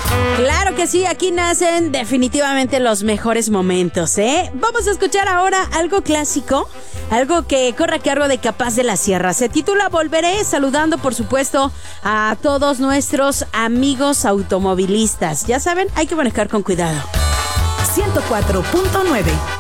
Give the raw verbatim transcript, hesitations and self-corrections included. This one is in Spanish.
Claro que sí, aquí nacen definitivamente los mejores momentos, ¿eh? Vamos a escuchar ahora algo clásico, algo que corre a cargo de Capaz de la Sierra. Se titula Volveré, saludando por supuesto a todos nuestros amigos automovilistas. Ya saben, hay que manejar con cuidado. ciento cuatro punto nueve